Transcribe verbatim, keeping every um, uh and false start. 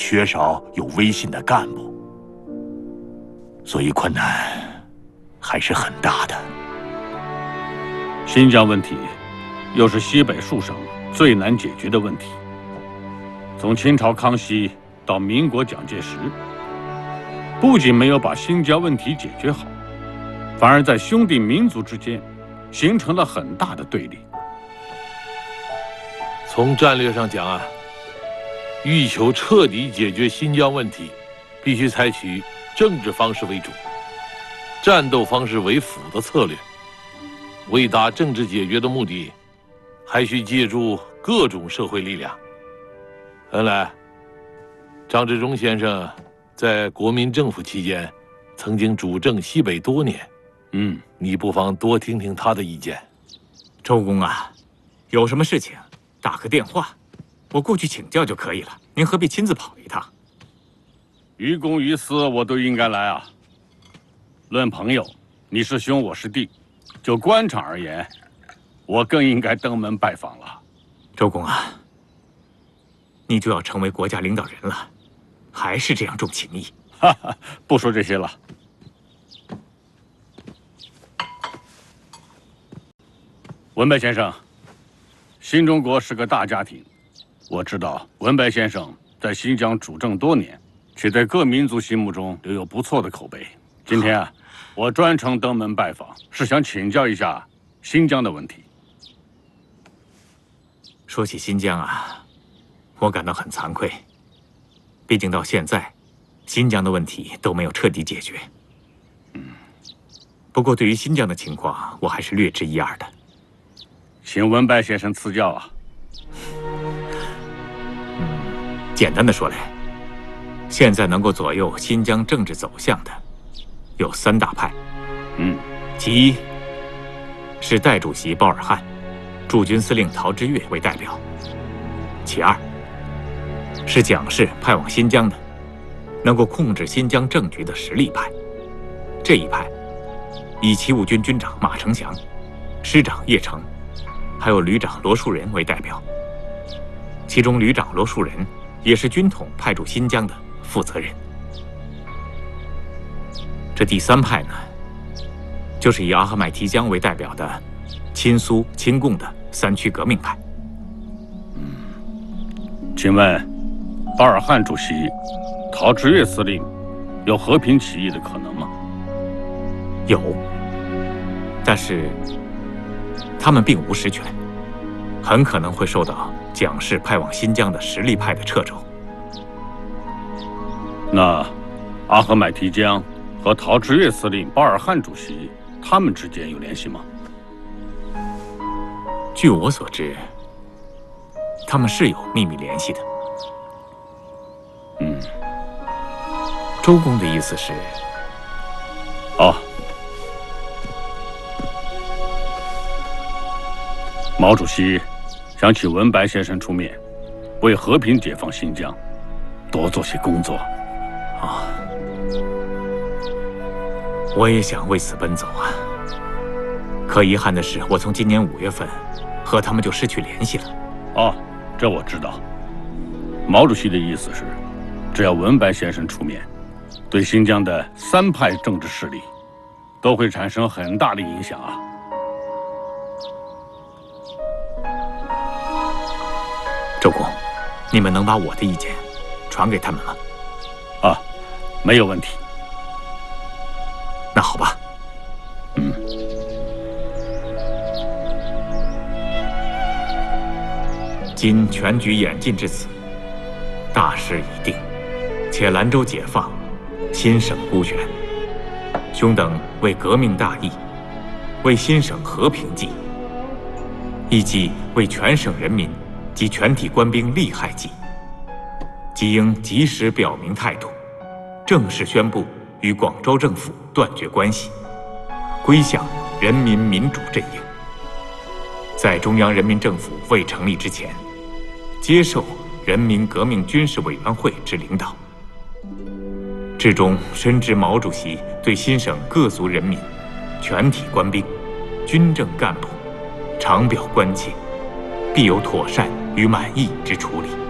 缺少有威信的干部，所以困难还是很大的。 新疆问题又是西北数省最难解决的问题。从清朝康熙到民国蒋介石，不仅没有把新疆问题解决好，反而在兄弟民族之间形成了很大的对立。 从战略上讲啊，欲求彻底解决新疆问题，必须采取政治方式为主、战斗方式为辅的策略。为达政治解决的目的，还需借助各种社会力量。原来，张治中先生在国民政府期间，曾经主政西北多年。 嗯， 你不妨多听听他的意见。 周公啊，有什么事情打个电话，我过去请教就可以了。您何必亲自跑一趟？ 于公于私，我都应该来啊。论朋友，你是兄，我是弟。就官场而言，我更应该登门拜访了。 周公啊，你就要成为国家领导人了，还是这样重情义？ 哈哈，不说这些了。文白先生，新中国是个大家庭，我知道文白先生在新疆主政多年，且在各民族心目中留有不错的口碑。今天啊，我专程登门拜访，是想请教一下新疆的问题。 说起新疆啊，我感到很惭愧，毕竟到现在，新疆的问题都没有彻底解决。嗯，不过对于新疆的情况，我还是略知一二的。 请文白先生赐教啊。 嗯，简单的说来，现在能够左右新疆政治走向的有三大派。 嗯， 其一是代主席包尔汉、驻军司令陶峙岳为代表；其二是蒋氏派往新疆的能够控制新疆政局的实力派。这一派以骑务军军长马承祥、师长叶成，还有旅长罗树人为代表。其中旅长罗树人也是军统派驻新疆的负责人。这第三派呢，就是以阿合麦提江为代表的亲苏亲共的三区革命派。 嗯，请问巴尔汉主席、陶峙岳司令有和平起义的可能吗？ 有，但是他们并无实权，很可能会受到蒋氏派往新疆的实力派的掣肘。 那阿合麦提江和陶峙岳司令、巴尔汉主席他们之间有联系吗？ 据我所知，他们是有秘密联系的。 嗯， 周公的意思是？ 哦，毛主席想请文白先生出面，为和平解放新疆多做些工作。 啊，我也想为此奔走啊。可遗憾的是，我从今年五月份和他们就失去联系了。 哦，这我知道。毛主席的意思是，只要文白先生出面，对新疆的三派政治势力都会产生很大的影响啊。 周公，你们能把我的意见传给他们吗？ 啊，没有问题。 那好吧。 嗯。 今全局演进至此，大势已定，且兰州解放，新省孤悬。兄等为革命大义，为新省和平计，亦即为全省人民及全体官兵利害计，即应及时表明态度，正式宣布与广州政府断绝关系，归向人民民主阵营。在中央人民政府未成立之前，接受人民革命军事委员会之领导。至终深知毛主席对新省各族人民、全体官兵、军政干部常表关切，必有妥善与满意之处理。